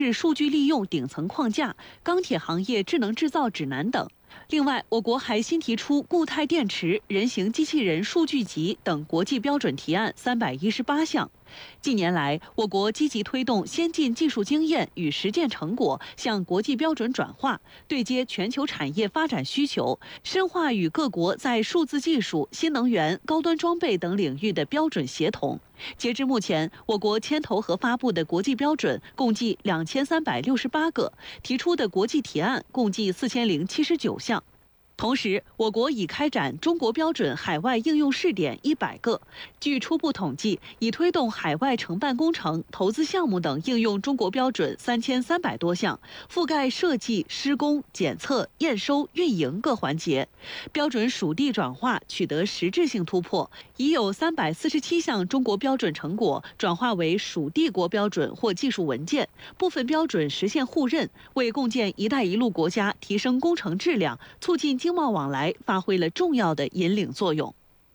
是数据利用顶层框架、钢铁行业智能制造指南等。另外，我国还新提出固态电池、人形机器人数据集等国际标准提案318项。近年来，我国积极推动先进技术经验与实践成果向国际标准转化，对接全球产业发展需求，深化与各国在数字技术、新能源、高端装备等领域的标准协同。截至目前，我国牵头和发布的国际标准共计2368个，提出的国际提案共计4079项。同时，我国已开展中国标准海外应用试点100个。据初步统计，已推动海外承办工程、投资项目等应用中国标准3300多项，覆盖设计、施工、检测、验收、运营各环节。标准属地转化取得实质性突破，已有347项中国标准成果转化为属地国标准或技术文件，部分标准实现互认，为共建“一带一路”国家提升工程质量、促进经贸往来发挥了重要的引领作用。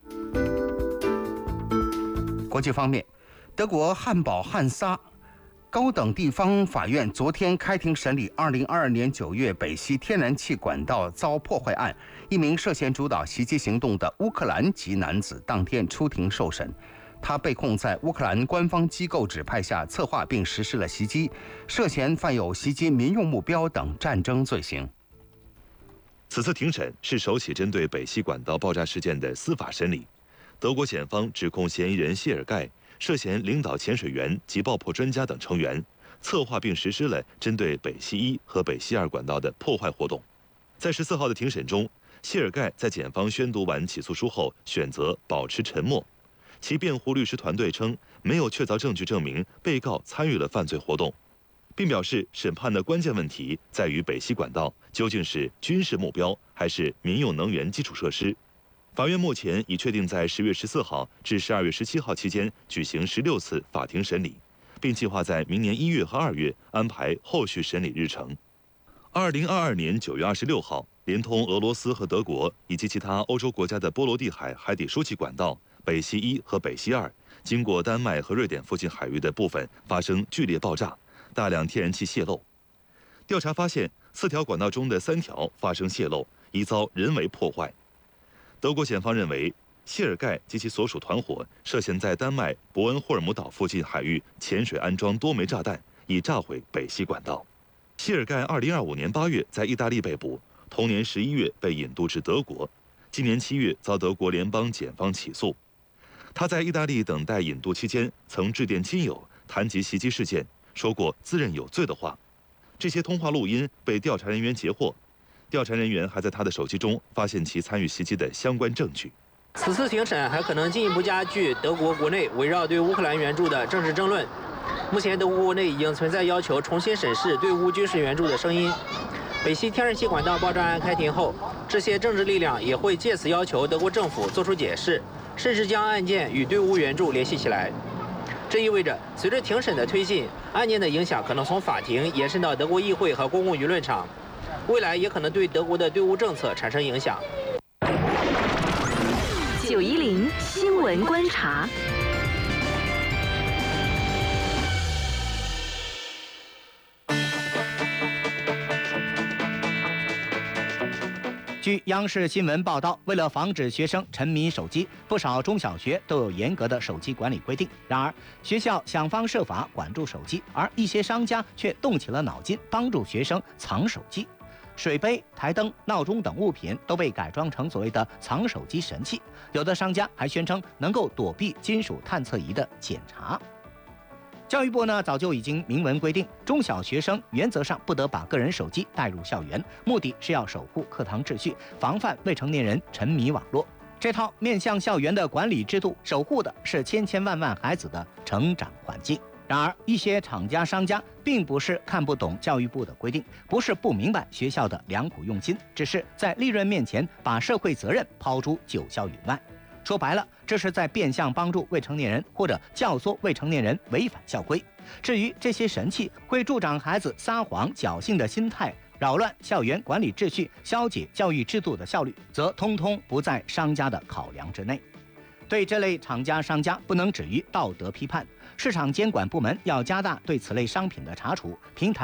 国际方面，德国汉堡汉萨高等地方法院昨天开庭审理2022年9月北溪天然气管道遭破坏案，一名涉嫌主导袭击行动的乌克兰籍男子当天出庭受审。他被控在乌克兰官方机构指派下策划并实施了袭击，涉嫌犯有袭击民用目标等战争罪行。 此次庭审是首起针对北溪管道爆炸事件的司法审理。德国检方指控嫌疑人谢尔盖涉嫌领导潜水员及爆破专家等成员，策划并实施了针对北溪1和北溪2管道的破坏活动。在14号的庭审中，谢尔盖在检方宣读完起诉书后选择保持沉默。其辩护律师团队称，没有确凿证据证明被告参与了犯罪活动，并表示审判的关键问题在于北溪管道究竟是军事目标还是民用能源基础设施。法院目前已确定在10月14号至12月17号期间举行16次法庭审理，并计划在明年1月和2月安排后续审理日程。2022年9月26号，连通俄罗斯和德国以及其他欧洲国家的波罗的海海底输气管道北溪1和北溪2，经过丹麦和瑞典附近海域的部分发生剧烈爆炸，大量天然气泄漏。调查发现，4条管道中的3条发生泄漏，已遭人为破坏。德国检方认为，谢尔盖及其所属团伙涉嫌在丹麦伯恩霍尔姆岛附近海域潜水安装多枚炸弹，以炸毁北溪管道。谢尔盖2025年8月在意大利被捕，同年11月被引渡至德国，今年7月遭德国联邦检方起诉。他在意大利等待引渡期间，曾致电亲友谈及袭击事件，说过自认有罪的话。这些通话录音被调查人员截获，调查人员还在他的手机中发现其参与袭击的相关证据。 此次庭审还可能进一步加剧德国国内围绕对乌克兰援助的政治争论。目前，德国国内已经存在要求重新审视对乌军事援助的声音。北溪天然气管道爆炸案开庭后，这些政治力量也会借此要求德国政府做出解释，甚至将案件与对乌援助联系起来。这意味着，随着庭审的推进，案件的影响可能从法庭延伸到德国议会和公共舆论场，未来也可能对德国的对乌政策产生影响。 910新闻观察。 据央视新闻报道，为了防止学生沉迷手机，不少中小学都有严格的手机管理规定。然而，学校想方设法管住手机，而一些商家却动起了脑筋，帮助学生藏手机。水杯、台灯、闹钟等物品都被改装成所谓的藏手机神器，有的商家还宣称能够躲避金属探测仪的检查。教育部呢早就已经明文规定，中小学生原则上不得把个人手机带入校园，目的是要守护课堂秩序，防范未成年人沉迷网络。这套面向校园的管理制度，守护的是千千万万孩子的成长环境。然而，一些厂家、商家并不是看不懂教育部的规定，不是不明白学校的良苦用心，只是在利润面前把社会责任抛诸九霄云外。说白了，这是在变相帮助未成年人或者教唆未成年人违反校规。至于这些神器会助长孩子撒谎侥幸的心态，扰乱校园管理秩序，消解教育制度的效率，则通通不在商家的考量之内。对这类厂家、商家不能止于道德批判，市场监管部门要加大对此类商品的查处，平台